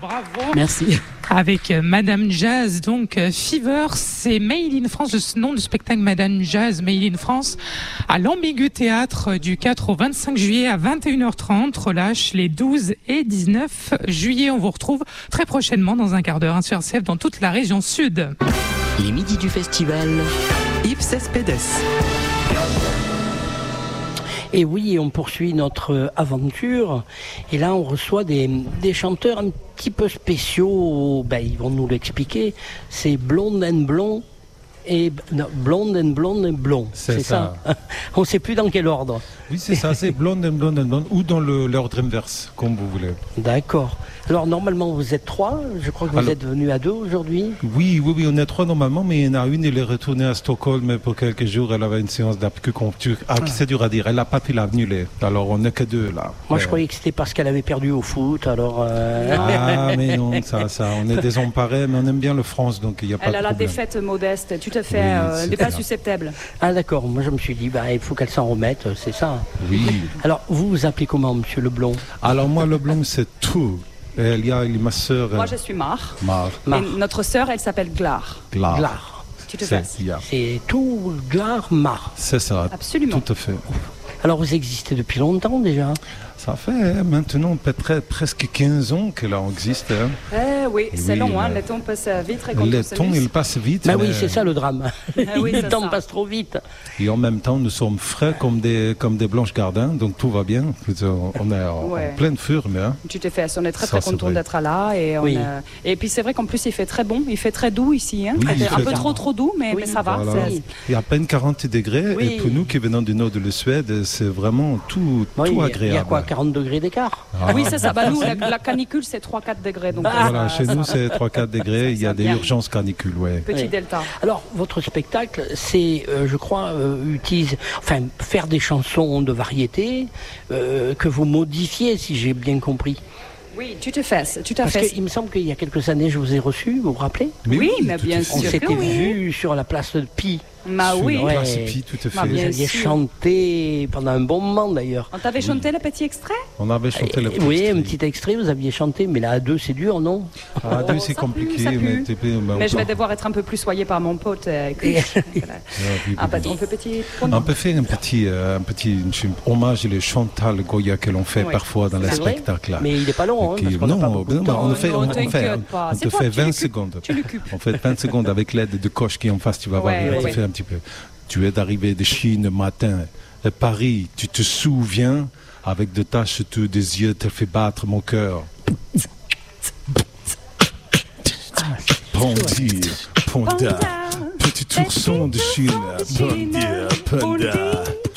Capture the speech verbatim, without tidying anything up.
Bravo. Merci. Avec euh, Madame Jazz, donc euh, Fever, c'est Made in France, le nom du spectacle Madame Jazz, Made in France, à l'Ambigu Théâtre euh, du quatre au vingt-cinq juillet à vingt et une heures trente, relâche les douze et dix-neuf juillet. On vous retrouve très prochainement dans un quart d'heure, hein, sur R C F dans toute la région sud. Les midis du festival, Yves Cespedes. Et oui, on poursuit notre aventure. Et là, on reçoit des, des chanteurs un petit peu spéciaux. Ben, ils vont nous l'expliquer. C'est Blonde and Blond et non, Blonde and Blonde et Blond. C'est, c'est ça. ça. On ne sait plus dans quel ordre. Oui, c'est ça. C'est Blonde and Blonde and Blonde ou dans le, l'ordre inverse, comme vous voulez. D'accord. Alors, normalement, vous êtes trois. Je crois que vous Alors, êtes venus à deux aujourd'hui. Oui, oui, oui, on est trois normalement, mais il y en a une, elle est retournée à Stockholm pour quelques jours. Elle avait une séance d'acupuncture. Ah, ah. C'est dur à dire. Elle n'a pas pu l'annuler. Alors, on n'est que deux là. Moi, mais... je croyais que c'était parce qu'elle avait perdu au foot. Alors. Euh... Ah, mais non, ça, ça. On est désemparés, mais on aime bien le France, donc il n'y a pas elle de Elle a problème. la défaite modeste. Tout à fait. Oui, euh, elle n'est pas ça. susceptible. Ah, d'accord. Moi, je me suis dit, bah, il faut qu'elle s'en remette. C'est ça. Oui. Alors, vous vous appelez comment, Monsieur Leblond? Alors, moi, Leblond, c'est tout. Et il y a il y a ma sœur. Moi, je suis Mar. Mar. Mar. Et notre sœur, elle s'appelle Glar. Glar. Glar. Tu te C'est, fasses. yeah. C'est tout Glar Mar. C'est ça. Absolument. Tout à fait. Alors, vous existez depuis longtemps déjà? Ça fait hein, maintenant peut-être presque quinze ans que là on existe. Hein. Eh oui, c'est Oui, long, hein. mais- Le temps passe vite. Et quand Le on temps, s'amuse. il passe vite. Bah mais- oui, c'est ça le drame. Ah oui, le c'est temps ça. passe trop vite. Et en même temps, nous sommes frais comme des, comme des blanches gardins, donc tout va bien. On est en, Ouais. en pleine forme. Hein. Tu t'es fait. On est très Ça, très c'est content vrai. d'être là. Et, on Oui. a- et puis c'est vrai qu'en plus, il fait très bon. Il fait très doux ici. Hein. Oui, il un fait peu très trop trop doux, mais, Oui. mais ça va. Voilà. c'est- Il y a à peine quarante degrés, Oui. et pour nous qui venons du nord de la Suède, c'est vraiment tout, Oui, tout il y a- agréable. Il y a quoi, quarante degrés d'écart? Ah. Oui, c'est ça. Bah, nous, la, la canicule, c'est trois quatre degrés. Donc, Voilà, ça- chez ça nous va. c'est trois quatre degrés, il y a ça des vient. urgences canicules. Ouais. Petit Oui. delta. Alors, votre spectacle, c'est, euh, je crois, euh, utilise, enfin, faire des chansons de variété euh, que vous modifiez, si j'ai bien compris. Oui, tu te fasses. Tout à Parce fait. qu'il me semble qu'il y a quelques années, je vous ai reçu, vous vous rappelez? Mais Oui, mais tout bien à sûr. On fait. s'était que oui. vu sur la place de Pi. Bah Sur oui. la Ouais. place Pi, tout à fait. Bah, Vous bien aviez sûr. chanté pendant un bon moment d'ailleurs. On t'avait chanté le petit extrait? On avait chanté le Et- petit oui, extrait. un petit extrait, vous aviez chanté, mais là à deux c'est dur, non? Ah, deux, Oh, c'est ça compliqué, pue, ça pue. mais, t'es- ben, Mais je on- vais devoir être un peu plus soigné par mon pote. euh, que- voilà. Ah, puis- Un patron peu petit. On peut faire un petit, euh, un petit hommage à Chantal Goya que l'on fait Oui. parfois dans les C'est vrai? spectacles. là. Mais il n'est pas long, hein, Qui- parce qu'on n'a non, pas beaucoup de non, temps. on fait, Non, on, on fait, t'inquiète pas. on C'est te toi fait qui vingt l'occupes. secondes. Tu l'occupes. On fait vingt secondes avec l'aide de coach qui est en face, tu vas voir, Ouais, il va ouais, te ouais. faire un petit peu. Tu es arrivé de Chine matin, à Paris, tu te souviens, avec des taches autour des yeux, t'as fait battre mon cœur. Pondir, Ponda, petit ourson de Chine, Pondir, Ponda.